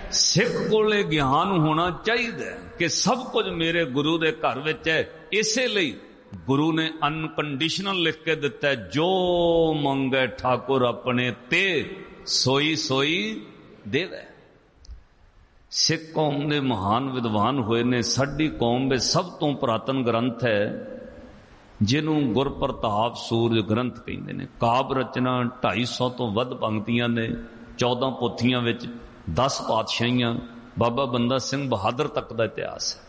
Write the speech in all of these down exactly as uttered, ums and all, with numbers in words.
सिख कोले ज्ञान होना चाहिए कि सब कुछ मेरे गुरु दे घर विच है। इसे लिए गुरु ने अनकंडीशनल लिख के दिता है, जो मंगे ठाकुर अपने ते सोई सोई देवे। सिख कौम ने महान विद्वान हुए ने। साडी कौम में सब तो पुरातन ग्रंथ है जिन्हों गुरप्रताप सूरज ग्रंथ कहते हैं। काव्य रचना ढाई सौ तो वध पंक्तियां ने, चौदह पोथियां विच दस पातशाहियां, बाबा बंदा सिंह बहादुर तक का इतिहास है।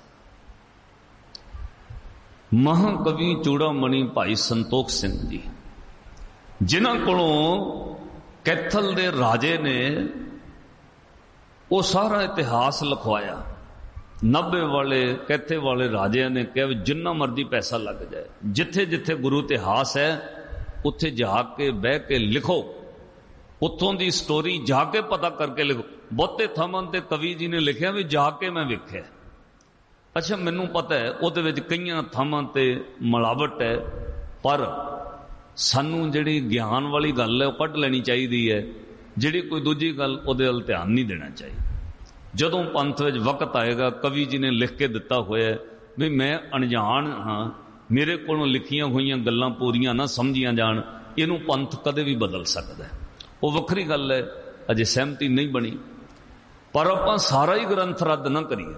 महाकवि चूड़ामणि भाई संतोख सिंह जी, जिन्हां कोलों कैथल दे राजे ने वो सारा इतिहास लिखवाया। नब्बे वाले कैथे वाले राजे ने कहा जिन्ना मर्जी पैसा लग जाए, जिथे जिथे गुरु इतिहास है उत्थे जाके बह के लिखो, उत्थों की स्टोरी जाके पता करके लिखो। बहुते थावां ते कवि जी ने लिखा भी जाके मैं वेख्या। अच्छा, मैनू पता है उहदे विच कईयां थावां ते मिलावट है, पर सानू जिहड़ी ज्ञान वाली गल है वो कढ लैनी चाहिदी है। जिहड़ी कोई दूजी गल उहदे वल ध्यान नहीं देना चाहिए। जदों पंथ विच वक्त आएगा, कवि जी ने लिख के दिता होया भी मैं अनजान हाँ, मेरे कोलों लिखियां हुई गल्लां पूरियां ना समझियां जान, इनू पंथ कदे भी बदल सकता है। वो वखरी गल है, अजे सहमति नहीं बनी, पर आपां सारा ही ग्रंथ रद्द ना करिए।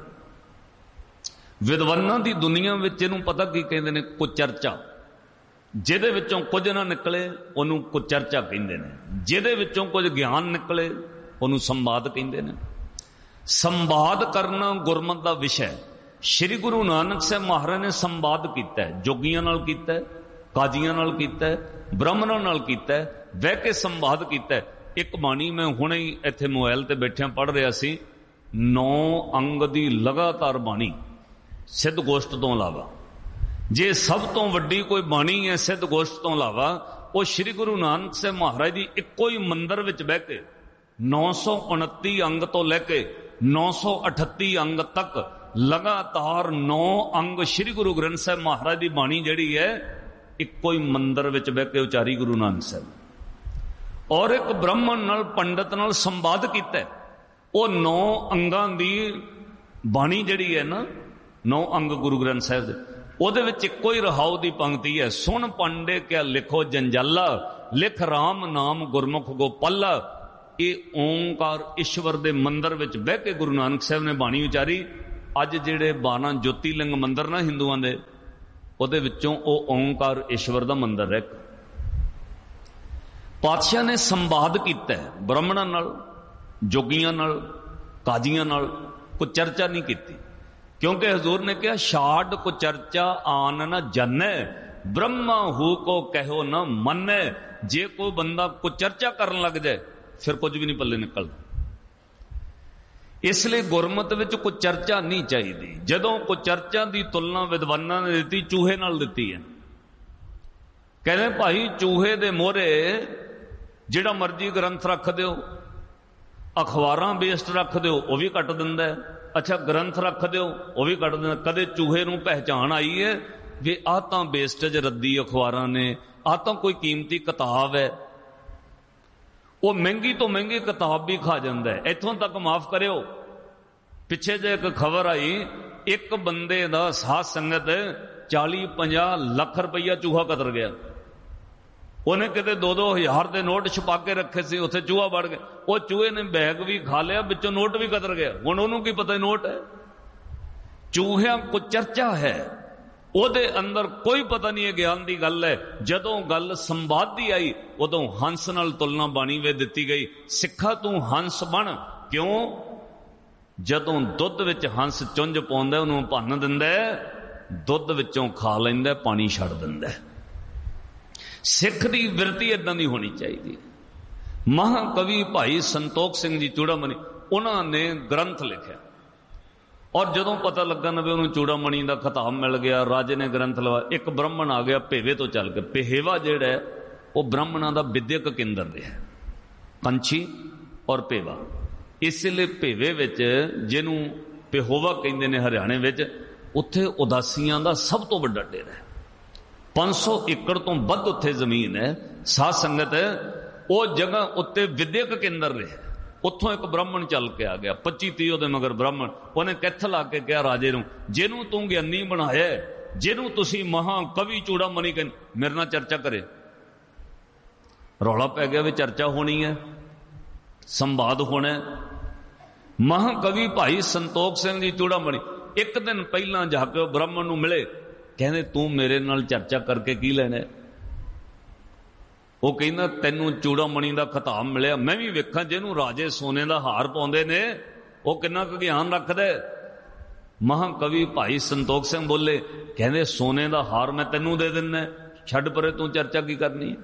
विद्वानां दी दुनिया विच इहनूं पता की कहंदे ने, कुचर्चा। जिहदे विचों कुछ ना निकले उहनूं कुचर्चा कहंदे ने, जिहदे विचों कुछ ज्ञान निकले उहनूं संवाद कहंदे ने। संवाद करना गुरमत का विषय। श्री गुरु नानक साहब महाराज ने संवाद किया है, जोगियां नाल कीता है, काजियां नाल कीता है, ब्राह्मणां नाल कीता है, बह के संवाद किया है। एक बाणी मैं हुणे ही इत्थे मोबाइल ते बैठिया पढ़ रहा सी, नौ अंग दी लगातार बाणी सिद्ध गोष्ठ तो इलावा। जे सब तो वड्डी कोई बाणी है सिद्ध गोष्ठ तो इलावा, वो श्री गुरु नानक साहब महाराज की इक्को ही मंदिर विच बह के नौ सौ उनती अंग तो लैके नौ सौ अठत्ती अंग तक लगातार नौ अंग श्री गुरु ग्रंथ साहब महाराज की बाणी जिहड़ी है इक्को ही मंदिर विच बह के उचारी गुरु नानक साहब। और एक ब्राह्मण नाल पंडित नाल संवाद कीता है। वो नौ अंगां दी बाणी जिहड़ी है ना, नौ अंग गुरु ग्रंथ साहब दे, ਉਹਦੇ ਵਿੱਚ ਇੱਕੋ ਹੀ ਰਹਾਉ ਦੀ ਪੰਕਤੀ ਹੈ, ਸੁਣ ਪੰਡੇ ਕਿਆ ਲਿਖੋ ਜੰਜਾਲਾ, ਲਿਖ ਰਾਮ ਨਾਮ ਗੁਰਮੁਖ ਗੋਪਾਲਾ। ਇਹ ਓਂਕਾਰ ਈਸ਼ਵਰ ਦੇ ਮੰਦਰ ਵਿੱਚ ਬਹਿ ਕੇ ਗੁਰੂ ਨਾਨਕ ਸਾਹਿਬ ਨੇ ਬਾਣੀ ਉਚਾਰੀ। ਅੱਜ ਜਿਹੜੇ ਬਾਰਾਂ ਜੋਤੀਲਿੰਗ ਮੰਦਰ ਨਾ ਹਿੰਦੂਆਂ ਦੇ, ਉਹਦੇ ਵਿੱਚੋਂ ਉਹ ਓਂਕਾਰ ਈਸ਼ਵਰ ਦਾ ਮੰਦਰ ਹੈ। ਪਾਤਸ਼ਾਹ ਨੇ ਸੰਵਾਦ ਕੀਤਾ ਹੈ ਬ੍ਰਾਹਮਣਾਂ ਨਾਲ, ਜੋਗੀਆਂ ਨਾਲ, ਕਾਜ਼ੀਆਂ ਨਾਲ, ਕੋਈ ਚਰਚਾ ਨਹੀਂ ਕੀਤੀ। क्योंकि हजूर ने कहा शाड को चर्चा आन न जन्ने, ब्रह्मा हु को कहो न मन्ने। जे कोई बंदा को चर्चा करन लग जाए फिर कुछ भी नहीं पल्ले निकलता। इसलिए गुरमत विच कोई चर्चा नहीं चाहिए। जदों कोई चर्चा की तुलना विद्वानां ने दी चूहे नाल दी है। कहते भाई चूहे दे मोहरे जिहड़ा मर्जी ग्रंथ रख दो, अखबारां बेस्ड रख दो, वह भी कट दिंदा है। अच्छा ग्रंथ रख दो, वह भी कट दिंदा। कदे चूहे नूं पहचान आई है भी आ तां बेस्टेज रद्दी अखबारां ने, आ तां कोई कीमती किताब है। वो महंगी तो महंगी किताब भी खा जाता है। इत्थों तक माफ करियो, पिछे जे एक खबर आई, एक बंदे दा साध संगत चाली पंजाह लख रुपया चूहा कतर गया। उन्हें कितने दो दो हजार के नोट छुपा के रखे सी, उत्थे चूहा बढ़ गया। वो चूहे ने बैग भी खा लिया, बिचों नोट भी कतर गया। हुण उहनूं की पता नोट है। चूहियां को चर्चा है, ओदे अंदर कोई पता नहीं है ज्ञान की गल है। जदों गल संवाद दी आई उदों हंस नाल तुलना बाणी वे दिती गई। सिखा तू हंस बन। क्यों? जदों दुध विच हंस चुंझ पाउंदा उहनूं भन्न दिंदा, दुध विचों खा लैंदा, पानी छड्ड दिंदा। सिख की विरती इदां दी होनी चाहिए। महाकवि भाई संतोख सिंह जी चूड़ामणि उन्होंने ग्रंथ लिखा, और जदों पता लगा ना भी उन्होंने चूड़ामणि का खिताब मिल गया, राजे ने ग्रंथ लवा। एक ब्राह्मण आ गया भेवे तो चल के। पेहेवा जिहड़ा है वो ब्राह्मणों का विद्यक केंद्र रहा, पंछी और पेवा। इसलिए भेवे विच जिन्हों पेहोवा कहते हैं हरियाणे विच, उत्थे उदासियां का सब तो वड्डा डेरा है। पांच सौ एकड़ तो वध उत्थे जमीन है। साध संगत वो जगह उत्ते विद्यक केंद्र रहा। ਉੱਥੋਂ ਇੱਕ ਬ੍ਰਾਹਮਣ ਚੱਲ ਕੇ ਆ ਗਿਆ, ਪੱਚੀ ਤੀਹ ਉਹਦੇ ਮਗਰ ਬ੍ਰਾਹਮਣ। ਉਹਨੇ ਕਿੱਥ ਲਾ ਕੇ ਕਿਹਾ ਰਾਜੇ ਨੂੰ, ਜਿਹਨੂੰ ਤੂੰ ਗਿਆਨੀ ਬਣਾਇਆ, ਜਿਹਨੂੰ ਤੁਸੀਂ ਮਹਾ ਕਵੀ ਚੂੜਾਮਣੀ ਕਹਿੰਦੇ, ਮੇਰੇ ਨਾਲ ਚਰਚਾ ਕਰੇ। ਰੌਲਾ ਪੈ ਗਿਆ ਵੀ ਚਰਚਾ ਹੋਣੀ ਹੈ, ਸੰਵਾਦ ਹੋਣਾ। ਮਹਾਕਵੀ ਭਾਈ ਸੰਤੋਖ ਸਿੰਘ ਜੀ ਚੂੜਾਮਣੀ ਇੱਕ ਦਿਨ ਪਹਿਲਾਂ ਜਾ ਕੇ ਉਹ ਬ੍ਰਾਹਮਣ ਨੂੰ ਮਿਲੇ। ਕਹਿੰਦੇ ਤੂੰ ਮੇਰੇ ਨਾਲ ਚਰਚਾ ਕਰਕੇ ਕੀ ਲੈਣਾ? ਉਹ ਕਹਿੰਦਾ ਤੈਨੂੰ ਚੂੜਾਮਣੀ ਦਾ ਖਿਤਾਬ ਮਿਲਿਆ, ਮੈਂ ਵੀ ਵੇਖਾਂ ਜਿਹਨੂੰ ਰਾਜੇ ਸੋਨੇ ਦਾ ਹਾਰ ਪਾਉਂਦੇ ਨੇ ਉਹ ਕਿੰਨਾ ਕੁ ਗਿਆਨ ਰੱਖਦਾ। ਮਹਾਕਵੀ ਭਾਈ ਸੰਤੋਖ ਸਿੰਘ ਬੋਲੇ, ਕਹਿੰਦੇ ਸੋਨੇ ਦਾ ਹਾਰ ਮੈਂ ਤੈਨੂੰ ਦੇ ਦਿੰਦਾ, ਛੱਡ ਪਰੇ, ਤੂੰ ਚਰਚਾ ਕੀ ਕਰਨੀ?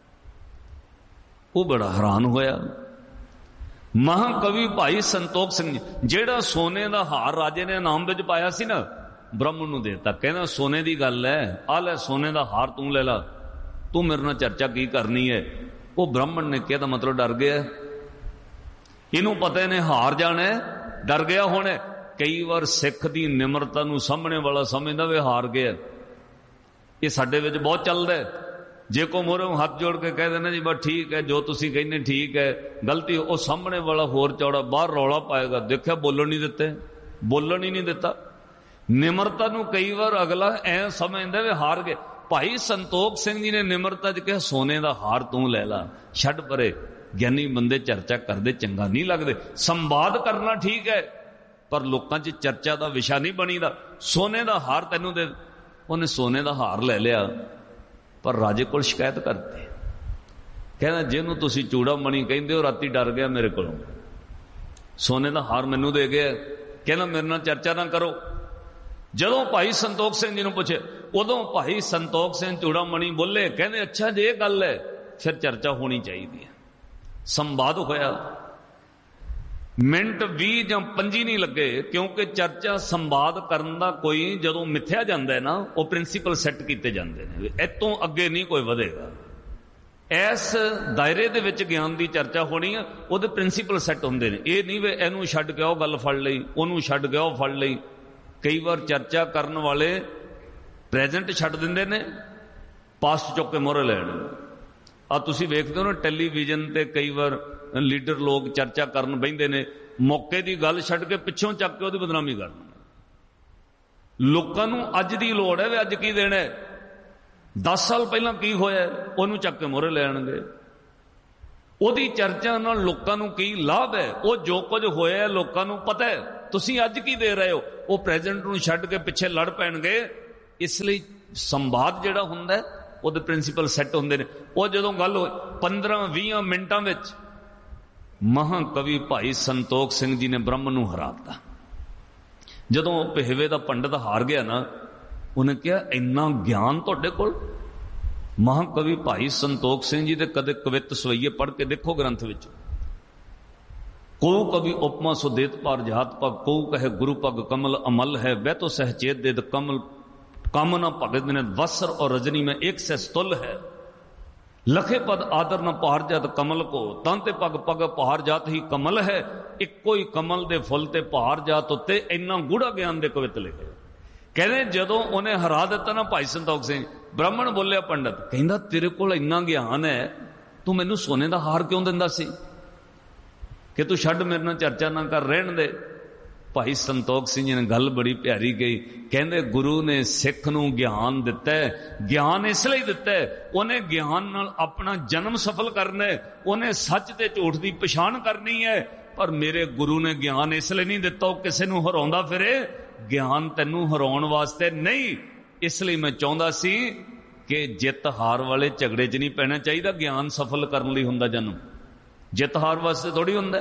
ਉਹ ਬੜਾ ਹੈਰਾਨ ਹੋਇਆ। ਮਹਾਕਵੀ ਭਾਈ ਸੰਤੋਖ ਸਿੰਘ ਜੀ, ਜਿਹੜਾ ਸੋਨੇ ਦਾ ਹਾਰ ਰਾਜੇ ਨੇ ਇਨਾਮ ਵਿੱਚ ਪਾਇਆ ਸੀ ਨਾ, ਬ੍ਰਾਹਮਣ ਨੂੰ ਦੇਤਾ। ਕਹਿੰਦਾ ਸੋਨੇ ਦੀ ਗੱਲ ਹੈ, ਆ ਲੈ ਸੋਨੇ ਦਾ ਹਾਰ ਤੂੰ ਲੈ ਲਾ, ਤੂੰ ਮੇਰੇ ਨਾਲ ਚਰਚਾ ਕੀ ਕਰਨੀ ਹੈ? ਉਹ ਬ੍ਰਾਹਮਣ ਨੇ ਕਿਹਾ, ਤਾਂ ਮਤਲਬ ਡਰ ਗਿਆ, ਇਹਨੂੰ ਪਤਾ ਇਹਨੇ ਹਾਰ ਜਾਣਾ, ਡਰ ਗਿਆ। ਹੁਣ ਕਈ ਵਾਰ ਸਿੱਖ ਦੀ ਨਿਮਰਤਾ ਨੂੰ ਸਾਹਮਣੇ ਵਾਲਾ ਸਮਝਦਾ ਵੇ ਹਾਰ ਗਿਆ। ਇਹ ਸਾਡੇ ਵਿੱਚ ਬਹੁਤ ਚੱਲਦਾ। ਜੇ ਕੋ ਮੋਹਰੋਂ ਹੱਥ ਜੋੜ ਕੇ ਕਹਿ ਦੇਣਾ ਜੀ ਬਸ ਠੀਕ ਹੈ, ਜੋ ਤੁਸੀਂ ਕਹਿੰਦੇ ਠੀਕ ਹੈ, ਗਲਤੀ, ਉਹ ਸਾਹਮਣੇ ਵਾਲਾ ਹੋਰ ਚੌੜਾ ਬਾਹਰ ਰੌਲਾ ਪਾਏਗਾ। ਦੇਖਿਆ ਬੋਲਣ ਨਹੀਂ ਦਿੱਤੇ, ਬੋਲਣ ਹੀ ਨਹੀਂ ਦਿੱਤਾ। ਨਿਮਰਤਾ ਨੂੰ ਕਈ ਵਾਰ ਅਗਲਾ ਐ ਸਮਝਦਾ ਵੇ ਹਾਰ ਗਏ। ਭਾਈ ਸੰਤੋਖ ਸਿੰਘ ਜੀ ਨੇ ਨਿਮਰਤਾ 'ਚ ਕਿਹਾ ਸੋਨੇ ਦਾ ਹਾਰ ਤੂੰ ਲੈ ਲਾ, ਛੱਡ ਪਰੇ। ਗਿਆਨੀ ਬੰਦੇ ਚਰਚਾ ਕਰਦੇ ਚੰਗਾ ਨਹੀਂ ਲੱਗਦੇ। ਸੰਵਾਦ ਕਰਨਾ ਠੀਕ ਹੈ, ਪਰ ਲੋਕਾਂ 'ਚ ਚਰਚਾ ਦਾ ਵਿਸ਼ਾ ਨਹੀਂ ਬਣੀਦਾ। ਸੋਨੇ ਦਾ ਹਾਰ ਤੈਨੂੰ ਦੇ, ਉਹਨੇ ਸੋਨੇ ਦਾ ਹਾਰ ਲੈ ਲਿਆ, ਪਰ ਰਾਜੇ ਕੋਲ ਸ਼ਿਕਾਇਤ ਕਰਤੀ। ਕਹਿੰਦਾ ਜਿਹਨੂੰ ਤੁਸੀਂ ਚੂੜਾਮਣੀ ਕਹਿੰਦੇ ਹੋ ਰਾਤੀ ਡਰ ਗਿਆ ਮੇਰੇ ਕੋਲੋਂ, ਸੋਨੇ ਦਾ ਹਾਰ ਮੈਨੂੰ ਦੇ ਗਿਆ। ਕਹਿੰਦਾ ਮੇਰੇ ਨਾਲ ਚਰਚਾ ਨਾ ਕਰੋ। ਜਦੋਂ ਭਾਈ ਸੰਤੋਖ ਸਿੰਘ ਜੀ ਨੂੰ ਪੁੱਛੇ, ਉਦੋਂ ਭਾਈ ਸੰਤੋਖ ਸਿੰਘ ਚੂੜਾਮਣੀ ਬੋਲੇ, ਕਹਿੰਦੇ ਅੱਛਾ ਜੇ ਇਹ ਗੱਲ ਹੈ ਫਿਰ ਚਰਚਾ ਹੋਣੀ ਚਾਹੀਦੀ ਹੈ। ਸੰਵਾਦ ਹੋਇਆ। ਮਿੰਟ ਵੀਹ ਜਾਂ ਪੰਜੀ ਨਹੀਂ ਲੱਗੇ, ਕਿਉਂਕਿ ਚਰਚਾ ਸੰਵਾਦ ਕਰਨ ਦਾ ਕੋਈ ਜਦੋਂ ਮਿਥਿਆ ਜਾਂਦਾ ਹੈ ਨਾ, ਉਹ ਪ੍ਰਿੰਸੀਪਲ ਸੈੱਟ ਕੀਤੇ ਜਾਂਦੇ ਨੇ, ਇਤੋਂ ਅੱਗੇ ਨਹੀਂ ਕੋਈ ਵਧੇਗਾ। ਇਸ ਦਾਇਰੇ ਦੇ ਵਿੱਚ ਗਿਆਨ ਦੀ ਚਰਚਾ ਹੋਣੀ ਹੈ, ਉਹਦੇ ਪ੍ਰਿੰਸੀਪਲ ਸੈੱਟ ਹੁੰਦੇ ਨੇ। ਇਹ ਨਹੀਂ ਵੇ ਇਹਨੂੰ ਛੱਡ ਕੇ ਉਹ ਗੱਲ ਫੜ ਲਈ, ਉਹਨੂੰ ਛੱਡ ਕੇ ਉਹ ਫੜ ਲਈ। ਕਈ ਵਾਰ ਚਰਚਾ ਕਰਨ ਵਾਲੇ ਪ੍ਰੈਜ਼ੈਂਟ ਛੱਡ ਦਿੰਦੇ ਨੇ, ਪਾਸਟ ਚੁੱਕ ਕੇ ਮੋਹਰੇ ਲੈਣ। ਆ ਤੁਸੀਂ ਵੇਖਦੇ ਹੋ ਨਾ ਟੈਲੀਵਿਜ਼ਨ ਤੇ ਕਈ ਵਾਰ ਲੀਡਰ ਲੋਕ ਚਰਚਾ ਕਰਨ ਬਹਿੰਦੇ ਨੇ, ਮੌਕੇ ਦੀ ਗੱਲ ਛੱਡ ਕੇ ਪਿੱਛੋਂ ਚੱਕ ਕੇ ਉਹਦੀ ਬਦਨਾਮੀ ਕਰਨ। ਲੋਕਾਂ ਨੂੰ ਅੱਜ ਦੀ ਲੋੜ ਹੈ, ਵੀ ਅੱਜ ਕੀ ਦੇਣਾ, ਦਸ ਸਾਲ ਪਹਿਲਾਂ ਕੀ ਹੋਇਆ, ਉਹਨੂੰ ਚੱਕ ਕੇ ਮੋਹਰੇ ਲੈਣਗੇ। ਉਹਦੀ ਚਰਚਾ ਨਾਲ ਲੋਕਾਂ ਨੂੰ ਕੀ ਲਾਭ ਹੈ, ਉਹ ਜੋ ਕੁਝ ਹੋਇਆ ਲੋਕਾਂ ਨੂੰ ਪਤਾ ਹੈ, ਤੁਸੀਂ ਅੱਜ ਕੀ ਦੇ ਰਹੇ ਹੋ, ਉਹ ਪ੍ਰੈਜ਼ੈਂਟ ਨੂੰ ਛੱਡ ਕੇ ਪਿੱਛੇ ਲੜ ਪੈਣਗੇ। ਇਸ ਲਈ ਸੰਵਾਦ ਜਿਹੜਾ ਹੁੰਦਾ ਉਹਦੇ ਪ੍ਰਿੰਸੀਪਲ ਸੈੱਟ ਹੁੰਦੇ ਨੇ। ਉਹ ਜਦੋਂ ਗੱਲ ਹੋਈ ਪੰਦਰਾਂ ਵੀਹ ਮਿੰਟਾਂ ਵਿੱਚ ਮਹਾਕਵੀ ਭਾਈ ਸੰਤੋਖ ਸਿੰਘ ਜੀ ਨੇ ਬ੍ਰਹਮ ਨੂੰ ਹਰਾ ਦਿੱਤਾ। ਜਦੋਂ ਪਹਿਵੇ ਦਾ ਪੰਡਤ ਹਾਰ ਗਿਆ ਨਾ, ਉਹਨੇ ਕਿਹਾ ਇੰਨਾ ਗਿਆਨ ਤੁਹਾਡੇ ਕੋਲ। ਮਹਾਕਵੀ ਭਾਈ ਸੰਤੋਖ ਸਿੰਘ ਜੀ ਦੇ ਕਦੇ ਕਵਿਤ ਸਵਈਏ ਪੜ੍ਹ ਕੇ ਦੇਖੋ ਗ੍ਰੰਥ ਵਿੱਚ। ਕੋ ਕਵੀ ਉਪਮਾ ਸੁਦੇਤ ਪਰ ਜਾਤ ਪਗ, ਕੋ ਕਹੇ ਗੁਰੂ ਪਗ ਕਮਲ ਅਮਲ ਹੈ, ਵੈ ਤੋ ਸਹਚੇਤ ਦੇ ਕਮਲ ਕਾਮਨਾ ਭਗਤ ਨੇ ਵਸਰ और रजनी में एक से स्तुल है, लखे पद आदर न पहाड़ जात कमल को, तांते पग पग पहाड़ जात ही कमल है, इक्को ही कमल दे फुल ते पहाड़ जात उत्ते। इन्ना गूढ़ा ज्ञान दे कवित लिखे। कहते जदों उन्हें हरा दिता ना भाई संतोख सिंह, ब्राह्मण बोलिया पंडित, कहंदा तेरे कोल इन्ना ज्ञान है, तू मैनू सोने दा हार क्यों दिंदा सी कि तू छड्ड मेरे नाल चर्चा ना कर, रहण दे। भाई संतोख सिंह जी ने गल बड़ी प्यारी कही। कहते गुरु ने सिख नूं ज्ञान दिता है, ज्ञान इसलिए दिता है उन्हें ज्ञान नाल अपना जन्म सफल करना है, उन्हें सच ते झूठ की पछाण करनी है। पर मेरे गुरु ने ज्ञान इसलिए नहीं दिता वो किसी नूं हराउंदा फिरे, ज्ञान तैनूं हराउण वास्ते नहीं। इसलिए मैं चाहुंदा सी कि जित हार वाले झगड़े च नहीं पैना चाहिए, ज्ञान सफल करने लई हुंदा जन्म, जित हार वास्ते थोड़ी हुंदा।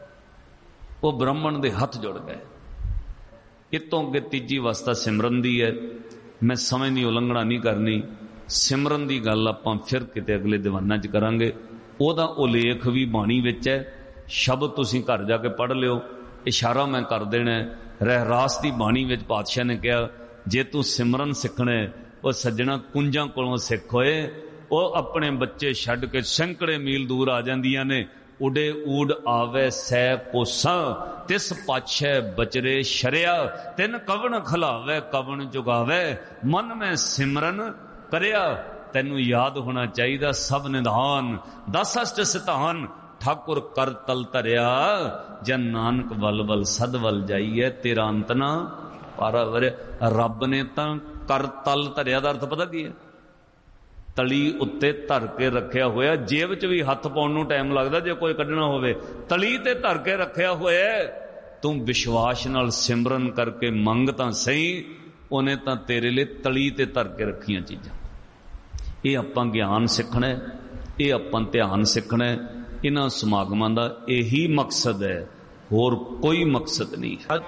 वो ब्राह्मण दे हथ जुड़ गए। इतों अगे तीजी अवस्था सिमरन दी है। मैं समय की उलंघना नहीं करनी, सिमरन की गल आपां फिर किते अगले दीवाना च करांगे। ओहदा उल्लेख भी बाणी विच है, शब्द तुसीं घर जाके पढ़ लिओ, इशारा मैं कर देना है। रहरास की बाणी विच पातशाह ने कहा, जे तू सिमरन सीखना है वो सज्जणा कुंजां कोलों सिख होए, वो अपने बच्चे छड्ड के सैकड़े मील दूर आ जांदियां ने। उडे ऊड आवे सै कोसा, तिस पाछे बचरे शरिया, तिन कवन खलावे कवन जुगावे, मन में सिमरन करिया। तैनू याद होना चाहिए सब निधान, दस अष्ट सितान ठाकुर कर तल धरिया, जन नानक वल वल सद वल जाइए, तेरा अंत ना पारा वरे। रब ने तां कर तल धरिया दा अर्थ पता की है? तली उत्ते धर के रखिया होया। जेब च भी हथ पाउण नूं टाइम लगदा जे कोई कढना होवे, तली ते धर के रखिया होया। तू विश्वास नाल सिमरन करके मंग तां सही, उन्हें तां तेरे लिए तली ते धर के रखियां चीज़ां। ये आपां ज्ञान सिखना है, ये आपां ध्यान सिखना है। इन्हां समागमां दा यही मकसद है, होर कोई मकसद नहीं है।